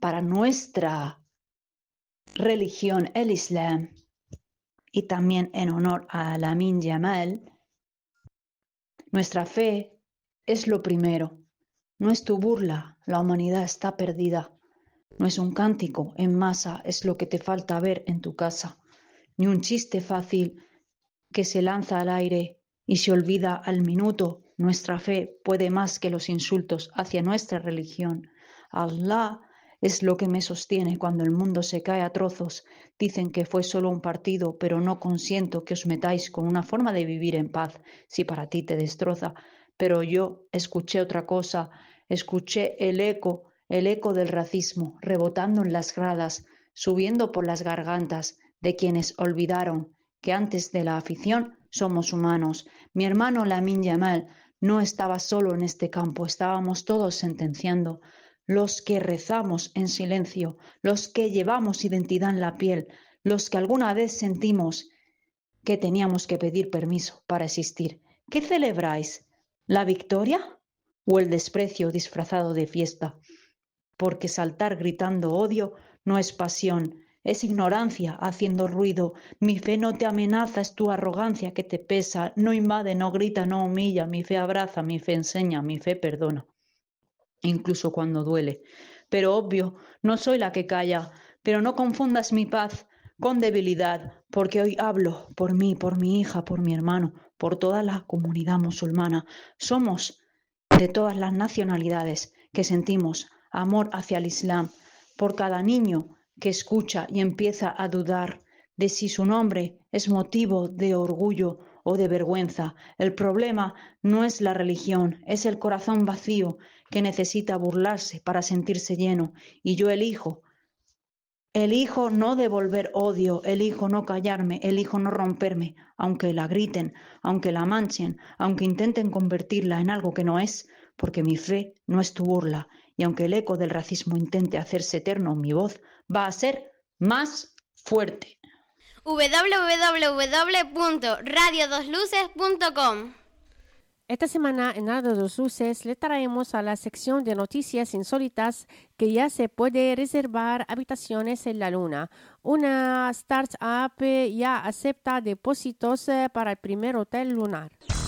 para nuestra religión, el Islam, y también en honor a Lamin Yamal, nuestra fe es lo primero. No es tu burla, la humanidad está perdida. No es un cántico en masa, es lo que te falta ver en tu casa. Ni un chiste fácil que se lanza al aire y se olvida al minuto. Nuestra fe puede más que los insultos hacia nuestra religión. Allah es lo que me sostiene cuando el mundo se cae a trozos. Dicen que fue solo un partido, pero no consiento que os metáis con una forma de vivir en paz, si para ti te destroza. Pero yo escuché otra cosa, escuché el eco del racismo, rebotando en las gradas, subiendo por las gargantas de quienes olvidaron que antes de la afición somos humanos. Mi hermano Lamin Yamal no estaba solo en este campo, estábamos todos sentenciando. Los que rezamos en silencio, los que llevamos identidad en la piel, los que alguna vez sentimos que teníamos que pedir permiso para existir. ¿Qué celebráis? ¿La victoria o el desprecio disfrazado de fiesta? Porque saltar gritando odio no es pasión, es ignorancia haciendo ruido. Mi fe no te amenaza, es tu arrogancia que te pesa. No invade, no grita, no humilla. Mi fe abraza, mi fe enseña, mi fe perdona, incluso cuando duele. Pero obvio, no soy la que calla, pero no confundas mi paz con debilidad, porque hoy hablo por mí, por mi hija, por mi hermano, por toda la comunidad musulmana. Somos de todas las nacionalidades que sentimos amor hacia el Islam, por cada niño que escucha y empieza a dudar de si su nombre es motivo de orgullo o de vergüenza. El problema no es la religión, es el corazón vacío que necesita burlarse para sentirse lleno. Y yo elijo no devolver odio, elijo no callarme, elijo no romperme, aunque la griten, aunque la manchen, aunque intenten convertirla en algo que no es, porque mi fe no es tu burla, y aunque el eco del racismo intente hacerse eterno, mi voz va a ser más fuerte. www.radiodosluces.com. Esta semana en Radio Dos Luces le traemos a la sección de noticias insólitas que ya se puede reservar habitaciones en la Luna. Una startup ya acepta depósitos para el primer hotel lunar.